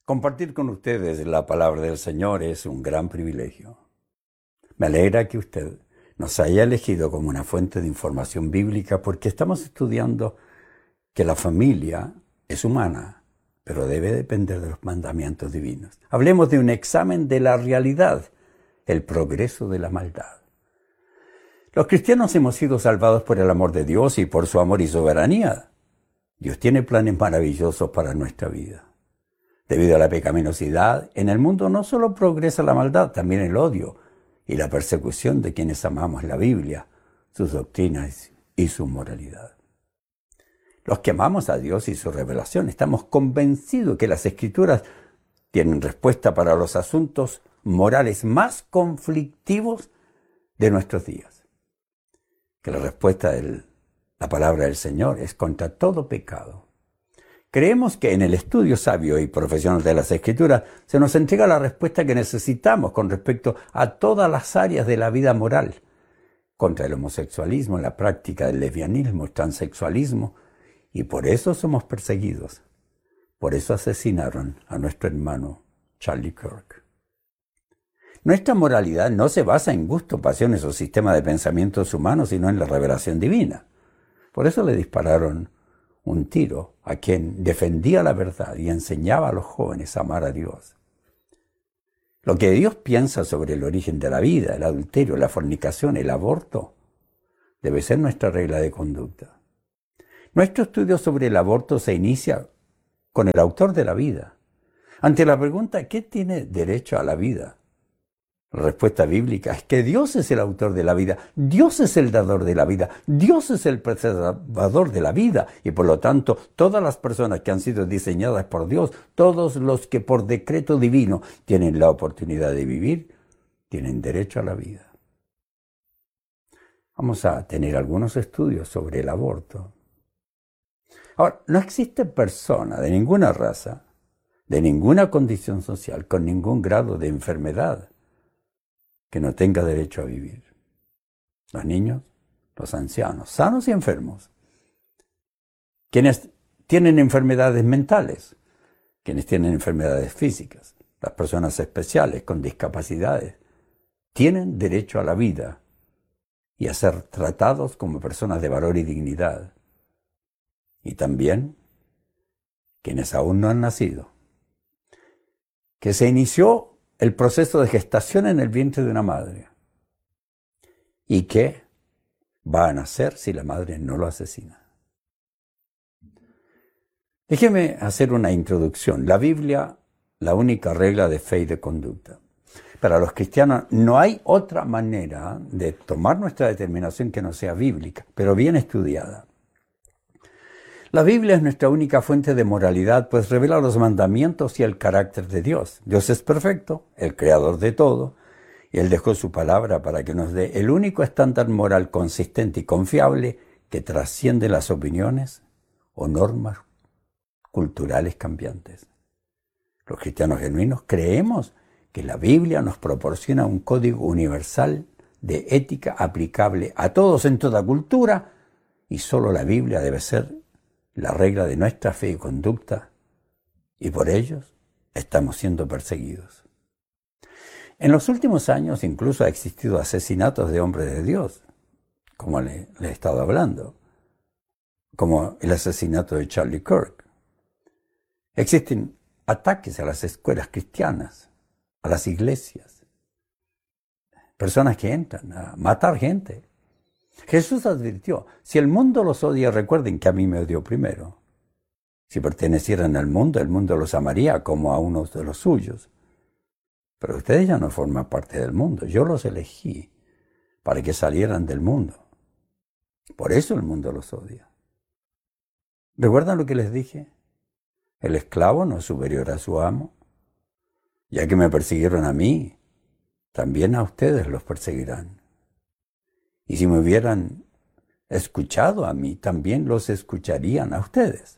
Compartir con ustedes la palabra del Señor es un gran privilegio. Me alegra que usted nos haya elegido como una fuente de información bíblica porque estamos estudiando que la familia es humana, pero debe depender de los mandamientos divinos. Hablemos de un examen de la realidad, el progreso de la maldad. Los cristianos hemos sido salvados por el amor de Dios y por su amor y soberanía. Dios tiene planes maravillosos para nuestra vida. Debido a la pecaminosidad, en el mundo no solo progresa la maldad, también el odio y la persecución de quienes amamos la Biblia, sus doctrinas y su moralidad. Los que amamos a Dios y su revelación estamos convencidos que las Escrituras tienen respuesta para los asuntos morales más conflictivos de nuestros días. Que la respuesta de la palabra del Señor es contra todo pecado. Creemos que en el estudio sabio y profesional de las Escrituras se nos entrega la respuesta que necesitamos con respecto a todas las áreas de la vida moral, contra el homosexualismo, la práctica del lesbianismo, el transexualismo, y por eso somos perseguidos. Por eso asesinaron a nuestro hermano Charlie Kirk. Nuestra moralidad no se basa en gustos, pasiones o sistemas de pensamientos humanos, sino en la revelación divina. Por eso le dispararon un tiro a quien defendía la verdad y enseñaba a los jóvenes a amar a Dios. Lo que Dios piensa sobre el origen de la vida, el adulterio, la fornicación, el aborto, debe ser nuestra regla de conducta. Nuestro estudio sobre el aborto se inicia con el autor de la vida. Ante la pregunta, ¿qué tiene derecho a la vida? La respuesta bíblica es que Dios es el autor de la vida, Dios es el dador de la vida, Dios es el preservador de la vida y por lo tanto todas las personas que han sido diseñadas por Dios, todos los que por decreto divino tienen la oportunidad de vivir, tienen derecho a la vida. Vamos a tener algunos estudios sobre el aborto. Ahora, no existe persona de ninguna raza, de ninguna condición social, con ningún grado de enfermedad, que no tenga derecho a vivir. Los niños, los ancianos, sanos y enfermos. Quienes tienen enfermedades mentales, quienes tienen enfermedades físicas, las personas especiales con discapacidades, tienen derecho a la vida y a ser tratados como personas de valor y dignidad. Y también quienes aún no han nacido. Que se inició el proceso de gestación en el vientre de una madre. ¿Y qué va a nacer si la madre no lo asesina? Déjeme hacer una introducción. La Biblia, la única regla de fe y de conducta. Para los cristianos no hay otra manera de tomar nuestra determinación que no sea bíblica, pero bien estudiada. La Biblia es nuestra única fuente de moralidad, pues revela los mandamientos y el carácter de Dios. Dios es perfecto, el creador de todo, y Él dejó su palabra para que nos dé el único estándar moral consistente y confiable que trasciende las opiniones o normas culturales cambiantes. Los cristianos genuinos creemos que la Biblia nos proporciona un código universal de ética aplicable a todos en toda cultura, y solo la Biblia debe ser la regla de nuestra fe y conducta, y por ellos estamos siendo perseguidos. En los últimos años incluso ha existido asesinatos de hombres de Dios, como le he estado hablando, como el asesinato de Charlie Kirk. Existen ataques a las escuelas cristianas, a las iglesias, personas que entran a matar gente. Jesús advirtió, si el mundo los odia, recuerden que a mí me odió primero. Si pertenecieran al mundo, el mundo los amaría como a unos de los suyos. Pero ustedes ya no forman parte del mundo. Yo los elegí para que salieran del mundo. Por eso el mundo los odia. ¿Recuerdan lo que les dije? El esclavo no es superior a su amo. Ya que me persiguieron a mí, también a ustedes los perseguirán. Y si me hubieran escuchado a mí, también los escucharían a ustedes.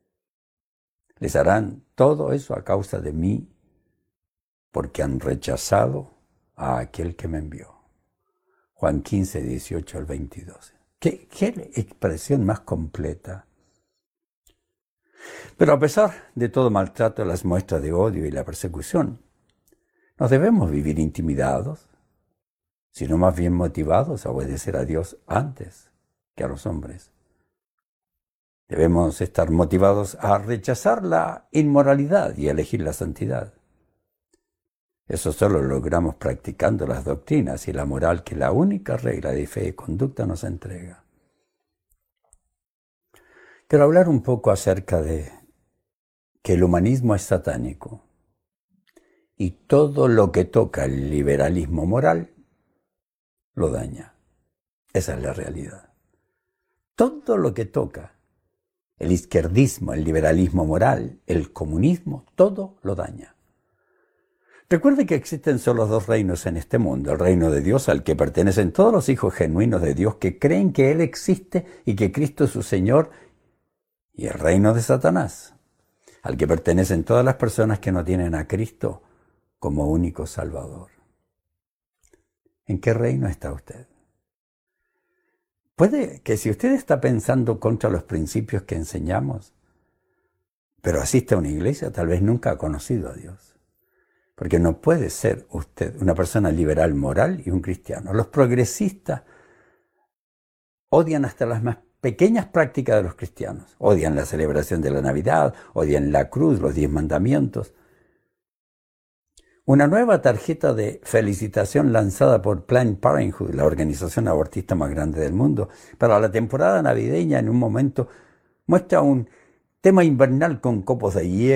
Les harán todo eso a causa de mí, porque han rechazado a aquel que me envió. Juan 15, 18 al 22. ¿Qué expresión más completa? Pero a pesar de todo maltrato, las muestras de odio y la persecución, no debemos vivir intimidados, sino más bien motivados a obedecer a Dios antes que a los hombres. Debemos estar motivados a rechazar la inmoralidad y a elegir la santidad. Eso solo lo logramos practicando las doctrinas y la moral que la única regla de fe y conducta nos entrega. Quiero hablar un poco acerca de que el humanismo es satánico y todo lo que toca el liberalismo moral lo daña. Esa es la realidad. Todo lo que toca el izquierdismo, el liberalismo moral, el comunismo, todo lo daña. Recuerde que existen solo dos reinos en este mundo, el reino de Dios al que pertenecen todos los hijos genuinos de Dios que creen que Él existe y que Cristo es su Señor, y el reino de Satanás, al que pertenecen todas las personas que no tienen a Cristo como único Salvador. ¿En qué reino está usted? Puede que si usted está pensando contra los principios que enseñamos, pero asiste a una iglesia, tal vez nunca ha conocido a Dios. Porque no puede ser usted una persona liberal moral y un cristiano. Los progresistas odian hasta las más pequeñas prácticas de los cristianos. Odian la celebración de la Navidad, odian la cruz, los 10 mandamientos. Una nueva tarjeta de felicitación lanzada por Planned Parenthood, la organización abortista más grande del mundo, para la temporada navideña en un momento muestra un tema invernal con copos de hielo,